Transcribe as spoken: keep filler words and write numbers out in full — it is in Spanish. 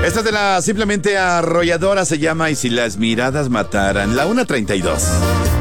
Esta es de la simplemente arrolladora, se llama Y si las miradas mataran. La una treinta y dos.